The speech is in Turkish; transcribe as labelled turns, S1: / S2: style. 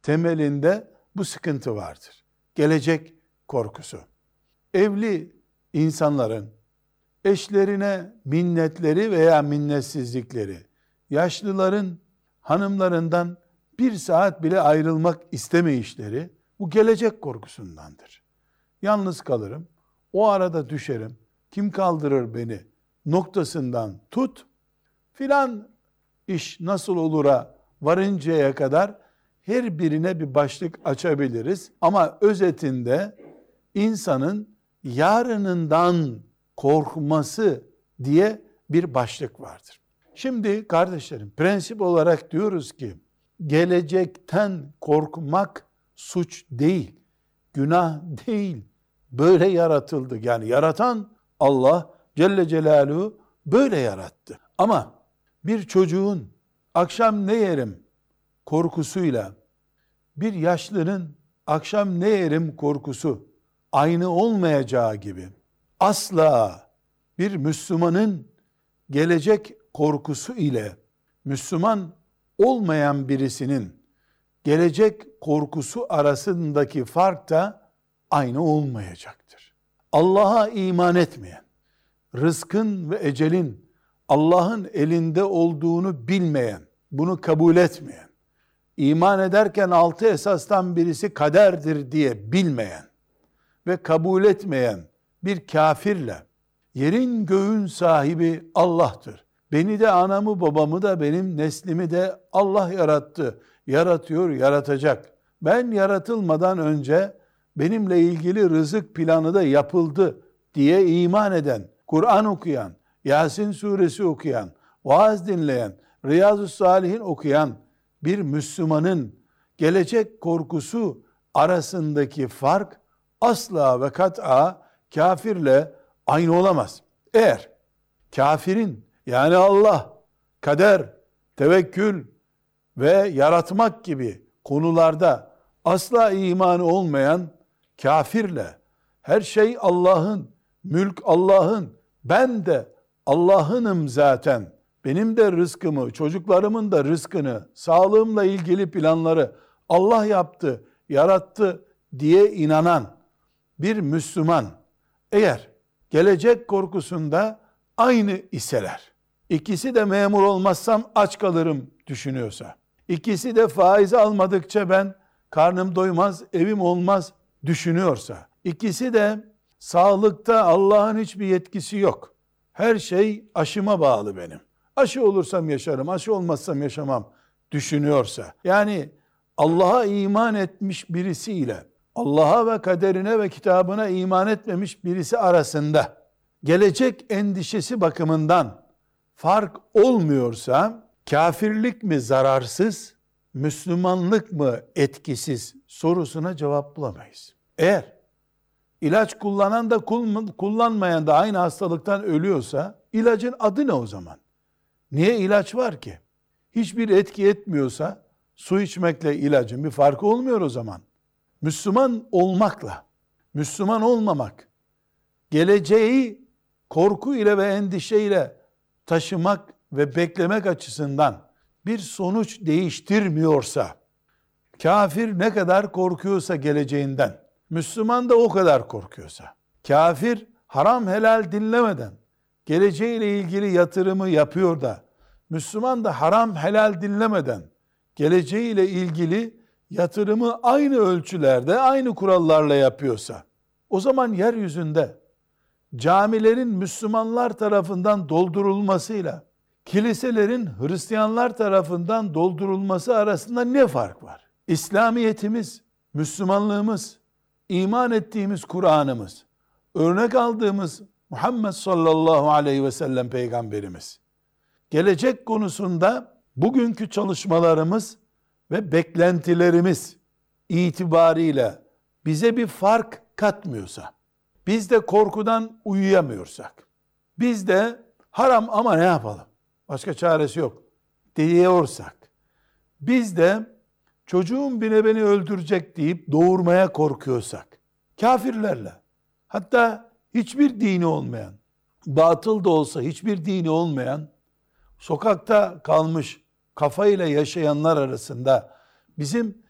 S1: temelinde bu sıkıntı vardır. Gelecek korkusu. Evli insanların eşlerine minnetleri veya minnetsizlikleri, yaşlıların hanımlarından bir saat bile ayrılmak istemeyişleri bu gelecek korkusundandır. Yalnız kalırım, o arada düşerim, kim kaldırır beni noktasından tut, filan iş nasıl olura varıncaya kadar her birine bir başlık açabiliriz. Ama özetinde insanın yarınından korkması diye bir başlık vardır. Şimdi kardeşlerim, prensip olarak diyoruz ki gelecekten korkmak suç değil, günah değil. Böyle yaratıldı. Yani yaratan Allah Celle Celaluhu böyle yarattı. Ama bir çocuğun akşam ne yerim korkusuyla bir yaşlının akşam ne yerim korkusu aynı olmayacağı gibi asla bir Müslümanın gelecek korkusu ile Müslüman olmayan birisinin gelecek korkusu arasındaki fark da aynı olmayacaktır. Allah'a iman etmeyen, rızkın ve ecelin Allah'ın elinde olduğunu bilmeyen, bunu kabul etmeyen, iman ederken 6 esastan birisi kaderdir diye bilmeyen ve kabul etmeyen bir kafirle yerin göğün sahibi Allah'tır, beni de anamı babamı da benim neslimi de Allah yarattı, yaratıyor, yaratacak, ben yaratılmadan önce benimle ilgili rızık planı da yapıldı diye iman eden, Kur'an okuyan, Yasin suresi okuyan, vaaz dinleyen, Riyazu Salihin okuyan bir Müslümanın gelecek korkusu arasındaki fark asla ve kat'a kafirle aynı olamaz. Eğer kafirin, yani Allah, kader, tevekkül ve yaratmak gibi konularda asla imanı olmayan kafirle her şey Allah'ın, mülk Allah'ın, ben de Allah'ınım zaten, benim de rızkımı, çocuklarımın da rızkını, sağlığımla ilgili planları Allah yaptı, yarattı diye inanan bir Müslüman eğer gelecek korkusunda aynı iseler, ikisi de memur olmazsam aç kalırım düşünüyorsa, ikisi de faiz almadıkça ben karnım doymaz, evim olmaz düşünüyorsa, ikisi de sağlıkta Allah'ın hiçbir yetkisi yok, her şey aşıma bağlı benim, aşı olursam yaşarım, aşı olmazsam yaşamam düşünüyorsa, yani Allah'a iman etmiş birisiyle Allah'a ve kaderine ve kitabına iman etmemiş birisi arasında gelecek endişesi bakımından fark olmuyorsa, kafirlik mi zararsız, Müslümanlık mı etkisiz sorusuna cevap bulamayız. Eğer ilaç kullanan da kullanmayan da aynı hastalıktan ölüyorsa, ilacın adı ne o zaman? Niye ilaç var ki? Hiçbir etki etmiyorsa, su içmekle ilacın bir farkı olmuyor o zaman. Müslüman olmakla, Müslüman olmamak, geleceği korku ile ve endişeyle taşımak ve beklemek açısından bir sonuç değiştirmiyorsa, kafir ne kadar korkuyorsa geleceğinden, Müslüman da o kadar korkuyorsa, kafir haram helal dinlemeden geleceğiyle ilgili yatırımı yapıyor da, Müslüman da haram helal dinlemeden geleceğiyle ilgili yatırımı aynı ölçülerde, aynı kurallarla yapıyorsa, o zaman yeryüzünde camilerin Müslümanlar tarafından doldurulmasıyla kiliselerin Hristiyanlar tarafından doldurulması arasında ne fark var? İslamiyetimiz, Müslümanlığımız, iman ettiğimiz Kur'an'ımız, örnek aldığımız Muhammed sallallahu aleyhi ve sellem peygamberimiz, gelecek konusunda bugünkü çalışmalarımız ve beklentilerimiz itibariyle bize bir fark katmıyorsa, biz de korkudan uyuyamıyorsak, biz de haram ama ne yapalım, başka çaresi yok diyorsak, biz de çocuğum bile beni öldürecek deyip doğurmaya korkuyorsak, kafirlerle, hatta hiçbir dini olmayan, batıl da olsa hiçbir dini olmayan, sokakta kalmış kafayla yaşayanlar arasında bizim